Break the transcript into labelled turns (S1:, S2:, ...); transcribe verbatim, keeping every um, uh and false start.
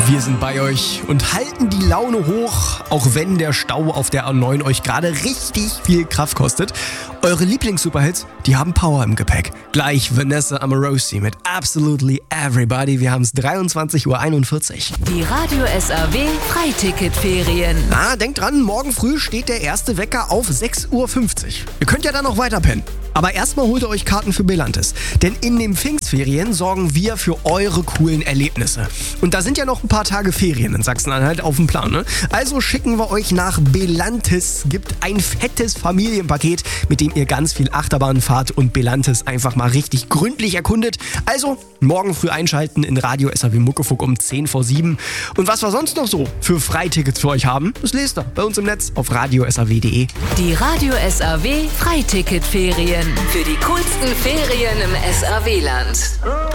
S1: Wir sind bei euch und halten die Laune hoch, auch wenn der Stau auf der A neun euch gerade richtig viel Kraft kostet. Eure Lieblings-Superhits, die haben Power im Gepäck. Gleich Vanessa Amorosi mit Absolutely Everybody. Wir haben es dreiundzwanzig Uhr einundvierzig.
S2: Die Radio S R W Freiticket-Ferien.
S1: Na, denkt dran, morgen früh steht der erste Wecker auf sechs Uhr fünfzig. Ihr könnt ja dann noch weiter pennen. Aber erstmal holt ihr euch Karten für Belantes. Denn in den Pfingstferien sorgen wir für eure coolen Erlebnisse. Und da sind ja noch ein paar Tage Ferien in Sachsen-Anhalt auf dem Plan, ne? Also schicken wir euch nach Belantes. Gibt ein fettes Familienpaket, mit dem ihr ganz viel Achterbahn fahrt und Belantes einfach mal richtig gründlich erkundet. Also morgen früh einschalten in Radio S R W Muckefuck um zehn vor sieben. Und was wir sonst noch so für Freitickets für euch haben, das lest ihr bei uns im Netz auf radio s r w punkt de.
S2: Die Radio S R W Freiticket-Ferien. Für die coolsten Ferien im S R W-Land.